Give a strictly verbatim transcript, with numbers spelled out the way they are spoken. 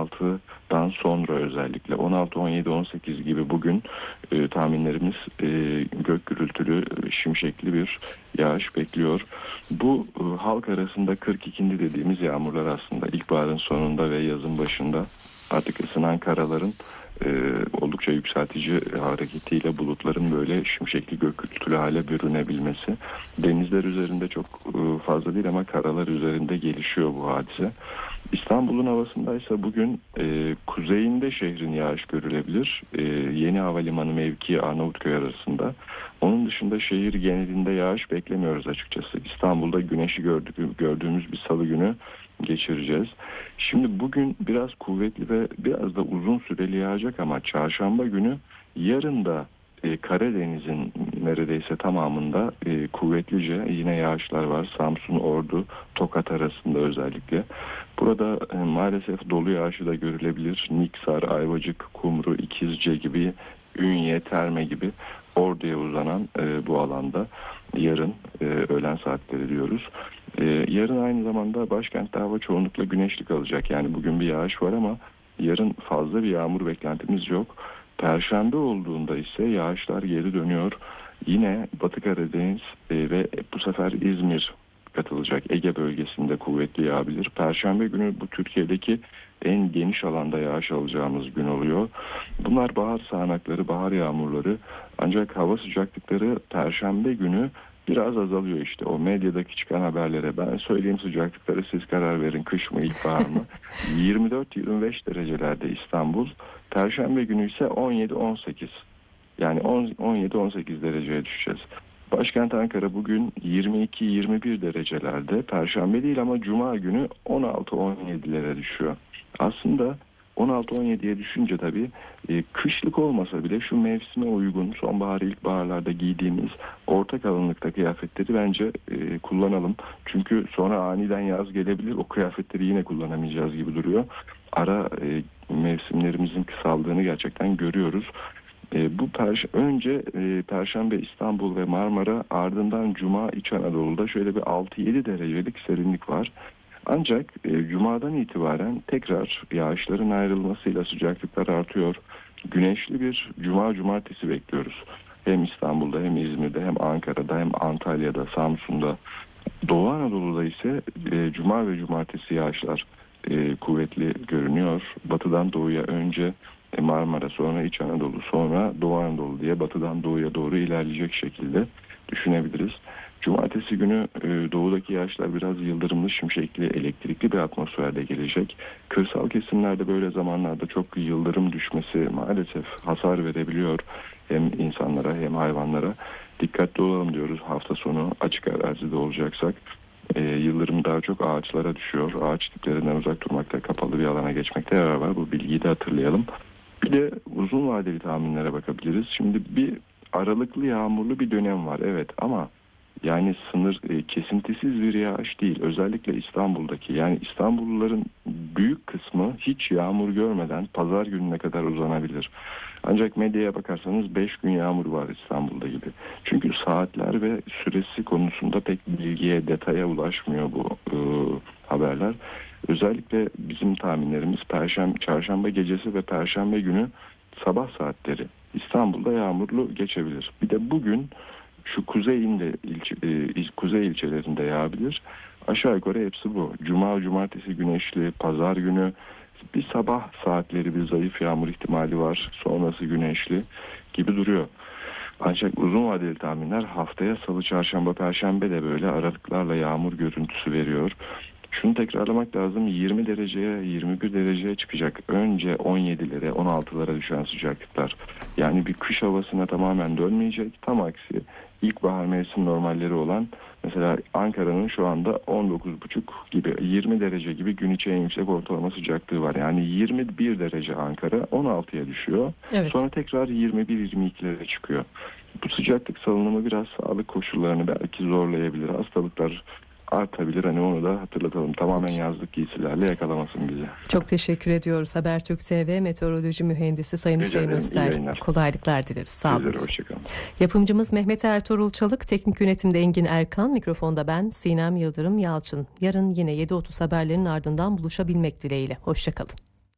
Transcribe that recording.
altıdan sonra özellikle on altı, on yedi, on sekiz gibi bugün e, tahminlerimiz e, gök gürültülü, şimşekli bir yağış bekliyor. Bu e, halk arasında kırk ikindi dediğimiz yağmurlar aslında ilkbaharın sonunda ve yazın başında artık ısınan karaların e, oldukça yükseltici hareketiyle bulutların böyle şimşekli gök gürültülü hale bürünebilmesi. Denizler üzerinde çok e, fazla değil ama karalar üzerinde gelişiyor bu hadise. İstanbul'un havasındaysa bugün e, kuzeyinde şehrin yağış görülebilir. E, Yeni Havalimanı mevkii Arnavutköy arasında. Onun dışında şehir genelinde yağış beklemiyoruz açıkçası. İstanbul'da güneşi gördük, gördüğümüz bir salı günü geçireceğiz. Şimdi bugün biraz kuvvetli ve biraz da uzun süreli yağacak ama çarşamba günü yarın da e, Karadeniz'in neredeyse tamamında e, kuvvetlice yine yağışlar var. Samsun, Ordu, Tokat arasında özellikle. Burada e, maalesef dolu yağışı da görülebilir. Niksar, Ayvacık, Kumru, İkizce gibi, Ünye, Terme gibi Ordu'ya uzanan e, bu alanda yarın e, öğlen saatleri diyoruz. E, yarın aynı zamanda başkentte hava çoğunlukla güneşli kalacak. Yani bugün bir yağış var ama yarın fazla bir yağmur beklentimiz yok. Perşembe olduğunda ise yağışlar geri dönüyor. Yine Batı Karadeniz e, ve bu sefer İzmir katılacak. Ege bölgesinde kuvvetli yağabilir. Perşembe günü bu Türkiye'deki en geniş alanda yağış alacağımız gün oluyor. Bunlar bahar sağanakları, bahar yağmurları. Ancak hava sıcaklıkları Perşembe günü biraz azalıyor işte. O medyadaki çıkan haberlere ben söyleyeyim, sıcaklıkları siz karar verin. Kış mı, ilkbahar mı? yirmi dört yirmi beş derecelerde İstanbul. Perşembe günü ise on yedi on sekiz. Yani on yedi on sekiz dereceye düşeceğiz. Başkent Ankara bugün yirmi iki yirmi bir derecelerde. Perşembe değil ama Cuma günü on altı on yedilere düşüyor. Aslında on altı on yediye düşünce tabii e, kışlık olmasa bile şu mevsime uygun sonbahar ilkbaharlarda giydiğimiz orta kalınlıkta kıyafetleri bence e, kullanalım. Çünkü sonra aniden yaz gelebilir, o kıyafetleri yine kullanamayacağız gibi duruyor. Ara e, mevsimlerimizin kısaldığını gerçekten görüyoruz. E, bu perş- önce e, Perşembe İstanbul ve Marmara, ardından Cuma İç Anadolu'da şöyle bir altı yedi derecelik serinlik var. Ancak e, Cuma'dan itibaren tekrar yağışların ayrılmasıyla sıcaklıklar artıyor. Güneşli bir Cuma Cumartesi bekliyoruz. Hem İstanbul'da hem İzmir'de hem Ankara'da hem Antalya'da, Samsun'da. Doğu Anadolu'da ise e, Cuma ve Cumartesi yağışlar e, kuvvetli görünüyor. Batıdan doğuya önce Marmara, sonra İç Anadolu, sonra Doğu Anadolu diye batıdan doğuya doğru ilerleyecek şekilde düşünebiliriz. Cumartesi günü e, doğudaki yağışlar biraz yıldırımlı, şimşekli, elektrikli bir atmosferde gelecek. Kırsal kesimlerde böyle zamanlarda çok yıldırım düşmesi maalesef hasar verebiliyor. Hem insanlara hem hayvanlara. Dikkatli olalım diyoruz hafta sonu açık arazide olacaksak. E, yıldırım daha çok ağaçlara düşüyor. Ağaç tiplerinden uzak durmakta, kapalı bir alana geçmekte yarar var. Bu bilgiyi de hatırlayalım. Bir de uzun vadeli tahminlere bakabiliriz. Şimdi bir aralıklı yağmurlu bir dönem var, evet, ama yani sınır e, kesintisiz bir yağış değil. Özellikle İstanbul'daki, yani İstanbulluların büyük kısmı hiç yağmur görmeden pazar gününe kadar uzanabilir. Ancak medyaya bakarsanız beş gün yağmur var İstanbul'da gibi. Çünkü saatler ve süresi konusunda pek bilgiye, detaya ulaşmıyor bu e, haberler. Özellikle bizim tahminlerimiz Perşembe, Çarşamba gecesi ve Perşembe günü sabah saatleri İstanbul'da yağmurlu geçebilir. Bir de bugün şu kuzeyinde ilçe, e, kuzey ilçelerinde yağabilir. Aşağı yukarı hepsi bu. Cuma, cumartesi güneşli, pazar günü bir sabah saatleri bir zayıf yağmur ihtimali var. Sonrası güneşli gibi duruyor. Ancak uzun vadeli tahminler haftaya salı, çarşamba, perşembe de böyle aralıklarla yağmur görüntüsü veriyor. Şunu tekrarlamak lazım, yirmi dereceye yirmi bir dereceye çıkacak. Önce on yedilere on altılara düşen sıcaklıklar. Yani bir kış havasına tamamen dönmeyecek. Tam aksi ilkbahar mevsim normalleri olan mesela Ankara'nın şu anda on dokuz buçuk gibi, yirmi derece gibi gün içi en yüksek ortalama sıcaklığı var. Yani yirmi bir derece Ankara on altıya düşüyor. Evet. Sonra tekrar yirmi bir yirmi ikilere çıkıyor. Bu sıcaklık salınımı biraz sağlık koşullarını belki zorlayabilir. Hastalıklar artabilir. Hani onu da hatırlatalım. Tamamen yazlık giysilerle yakalamasın bizi. Çok teşekkür ediyoruz. Habertürk S V Meteoroloji Mühendisi Sayın Hüseyin Öztay. Kolaylıklar dileriz. Sağ olun. Hoşçakalın. Yapımcımız Mehmet Ertuğrul Çalık, teknik yönetimde Engin Erkan, mikrofonda ben Sinem Yıldırım Yalçın. Yarın yine yedi otuz haberlerin ardından buluşabilmek dileğiyle. Hoşçakalın.